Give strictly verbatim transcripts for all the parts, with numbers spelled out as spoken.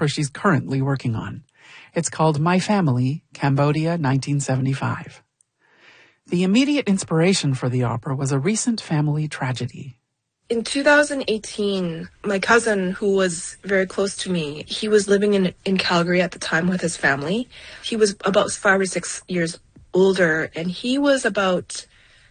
opera she's currently working on. It's called My Family, Cambodia, nineteen seventy-five. The immediate inspiration for the opera was a recent family tragedy. In two thousand eighteen, my cousin, who was very close to me, he was living in, in Calgary at the time with his family. He was about five or six years older, and he was about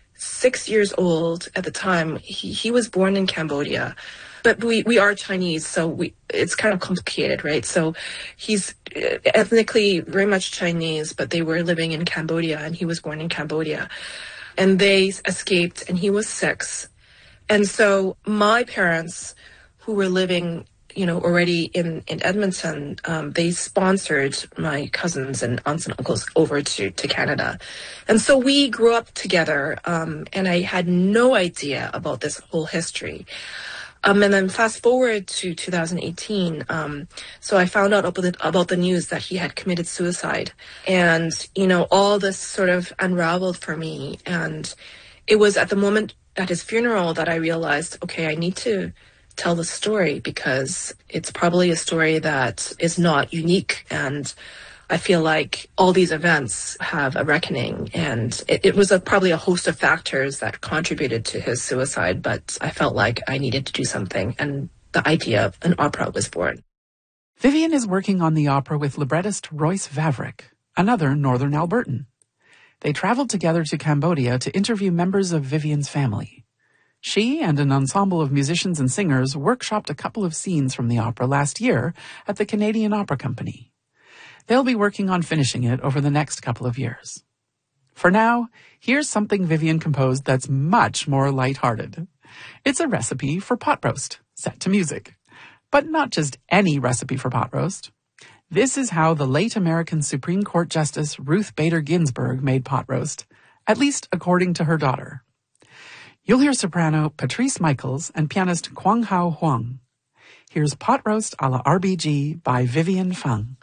six years old at the time. He, he was born in Cambodia. But we, we are Chinese, so we it's kind of complicated, right? So he's ethnically very much Chinese, but they were living in Cambodia, and he was born in Cambodia. And they escaped, and he was six. And so my parents, who were living, you know, already in, in Edmonton, um, they sponsored my cousins and aunts and uncles over to, to Canada. And so we grew up together, um, and I had no idea about this whole history. Um, and then fast forward to two thousand eighteen, um, so I found out about the, about the news that he had committed suicide. And, you know, all this sort of unraveled for me. And it was at the moment at his funeral that I realized, okay, I need to tell the story because it's probably a story that is not unique. And I feel like all these events have a reckoning, and it, it was a, probably a host of factors that contributed to his suicide, but I felt like I needed to do something, and the idea of an opera was born. Vivian is working on the opera with librettist Royce Vavrick, another Northern Albertan. They traveled together to Cambodia to interview members of Vivian's family. She and an ensemble of musicians and singers workshopped a couple of scenes from the opera last year at the Canadian Opera Company. They'll be working on finishing it over the next couple of years. For now, here's something Vivian composed that's much more lighthearted. It's a recipe for pot roast, set to music. But not just any recipe for pot roast. This is how the late American Supreme Court Justice Ruth Bader Ginsburg made pot roast, at least according to her daughter. You'll hear soprano Patrice Michaels and pianist Kwang Hao Huang. Here's Pot Roast a la R B G by Vivian Fung.